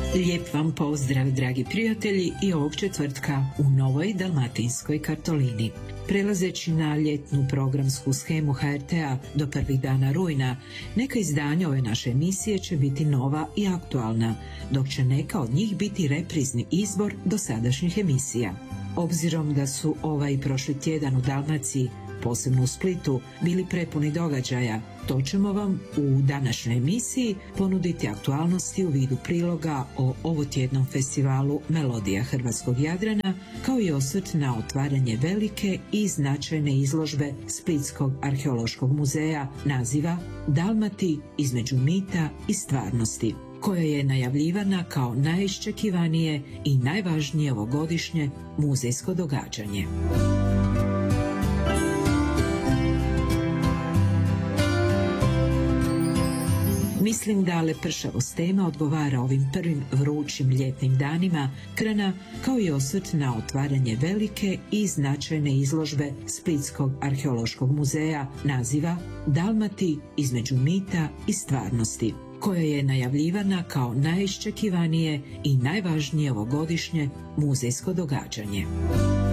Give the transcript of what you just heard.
Lijep vam pozdrav, dragi prijatelji, i ovog četvrtka u Novoj Dalmatinskoj Kartolini. Prelazeći na ljetnu programsku shemu HRT-a do prvih dana rujna, neka izdanja ove naše emisije će biti nova i aktualna, dok će neka od njih biti reprizni izbor dosadašnjih emisija. Obzirom da su ovaj i prošli tjedan u Dalmaciji, posebno u Splitu, bili prepuni događaja, to ćemo vam u današnjoj emisiji ponuditi aktualnosti u vidu priloga o ovotjednom festivalu Melodija hrvatskog Jadrana, kao i osvrt na otvaranje velike i značajne izložbe Splitskog arheološkog muzeja naziva Dalmati između mita i stvarnosti, koja je najavljivana kao najiščekivanije i najvažnije ovogodišnje muzejsko događanje. Mislim da lepršavost tema odgovara ovim prvim vrućim ljetnim danima Krna, kao i osvrt na otvaranje velike i značajne izložbe Splitskog arheološkog muzeja naziva Dalmati između mita i stvarnosti, koja je najavljivana kao najiščekivanije i najvažnije ovogodišnje muzejsko događanje.